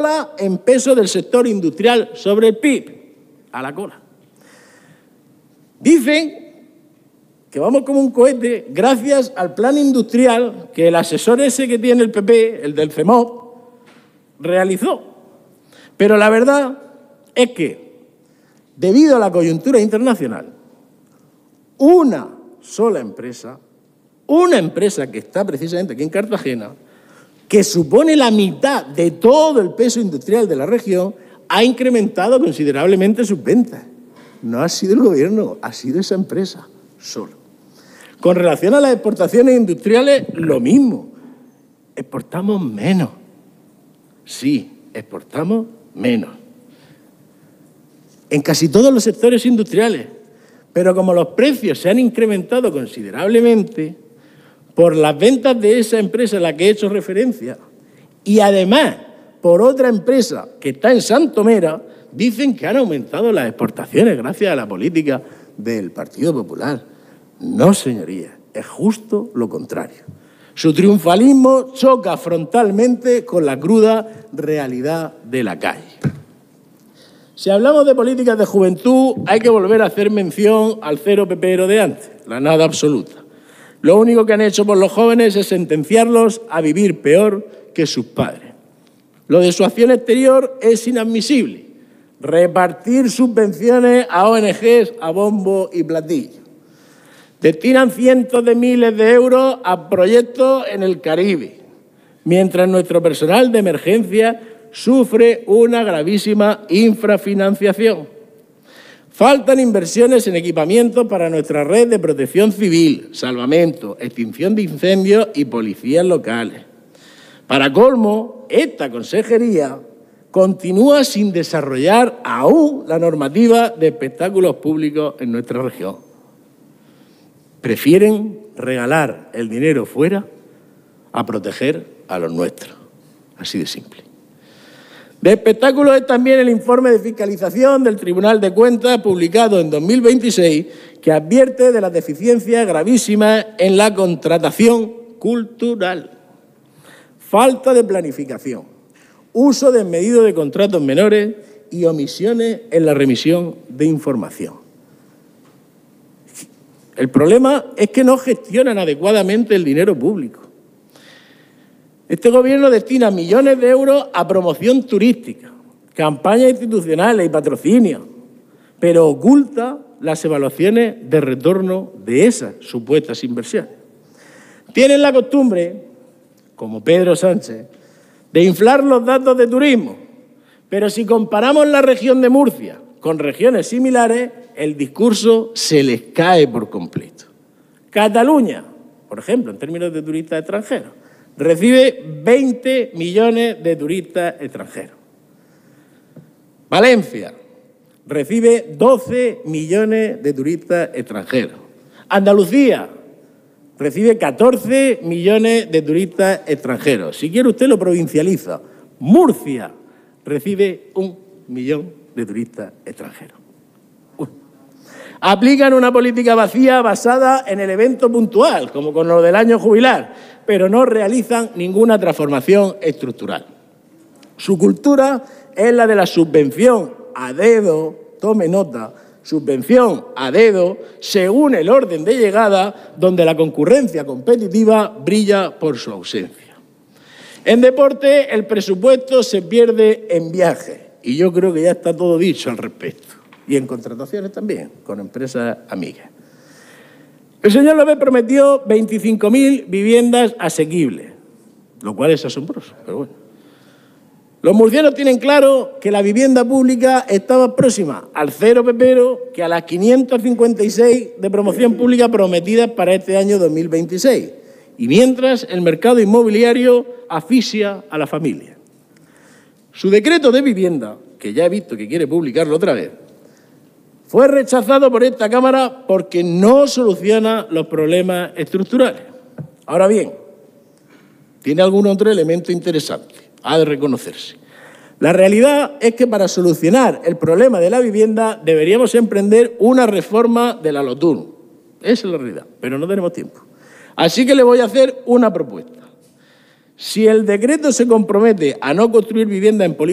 cola en peso del sector industrial sobre el PIB. A la cola. Dicen que vamos como un cohete gracias al plan industrial que el asesor ese que tiene el PP, el del CEMOP, realizó. Pero la verdad es que, debido a la coyuntura internacional, una sola empresa, que está precisamente aquí en Cartagena, que supone la mitad de todo el peso industrial de la región, ha incrementado considerablemente sus ventas. No ha sido el gobierno, ha sido esa empresa solo. Con relación a las exportaciones industriales, lo mismo. Exportamos menos. Sí, exportamos menos. En casi todos los sectores industriales. Pero como los precios se han incrementado considerablemente por las ventas de esa empresa a la que he hecho referencia y además por otra empresa que está en Santomera, dicen que han aumentado las exportaciones gracias a la política del Partido Popular. No, señorías, es justo lo contrario. Su triunfalismo choca frontalmente con la cruda realidad de la calle. Si hablamos de políticas de juventud, hay que volver a hacer mención al cero pepero de antes, la nada absoluta. Lo único que han hecho por los jóvenes es sentenciarlos a vivir peor que sus padres. Lo de su acción exterior es inadmisible. Repartir subvenciones a ONGs a bombo y platillo. Destinan cientos de miles de euros a proyectos en el Caribe, mientras nuestro personal de emergencia sufre una gravísima infrafinanciación. Faltan inversiones en equipamiento para nuestra red de protección civil, salvamento, extinción de incendios y policías locales. Para colmo, esta consejería continúa sin desarrollar aún la normativa de espectáculos públicos en nuestra región. Prefieren regalar el dinero fuera a proteger a los nuestros. Así de simple. De espectáculos es también el informe de fiscalización del Tribunal de Cuentas publicado en 2026 que advierte de las deficiencias gravísimas en la contratación cultural. Falta de planificación, uso desmedido de contratos menores y omisiones en la remisión de información. El problema es que no gestionan adecuadamente el dinero público. Este gobierno destina millones de euros a promoción turística, campañas institucionales y patrocinio, pero oculta las evaluaciones de retorno de esas supuestas inversiones. Tienen la costumbre, como Pedro Sánchez, de inflar los datos de turismo, pero si comparamos la región de Murcia con regiones similares, el discurso se les cae por completo. Cataluña, por ejemplo, en términos de turistas extranjeros, recibe 20 millones de turistas extranjeros. Valencia recibe 12 millones de turistas extranjeros. Andalucía recibe 14 millones de turistas extranjeros. Si quiere usted lo provincializa. Murcia recibe 1 millón de turistas extranjeros. Aplican una política vacía basada en el evento puntual, como con lo del año jubilar, pero no realizan ninguna transformación estructural. Su cultura es la de la subvención a dedo, tome nota, subvención a dedo, según el orden de llegada, donde la concurrencia competitiva brilla por su ausencia. En deporte, el presupuesto se pierde en viajes, y yo creo que ya está todo dicho al respecto. Y en contrataciones también, con empresas amigas. El señor López prometió 25.000 viviendas asequibles, lo cual es asombroso, pero bueno. Los murcianos tienen claro que la vivienda pública está más próxima al cero pepero que a las 556 de promoción pública prometidas para este año 2026. Y mientras el mercado inmobiliario asfixia a la familia. Su decreto de vivienda, que ya he visto que quiere publicarlo otra vez, fue rechazado por esta Cámara porque no soluciona los problemas estructurales. Ahora bien, tiene algún otro elemento interesante, ha de reconocerse. La realidad es que para solucionar el problema de la vivienda deberíamos emprender una reforma de la LOTUN. Esa es la realidad, pero no tenemos tiempo. Así que le voy a hacer una propuesta. Si el decreto se compromete a no construir vivienda en polígonos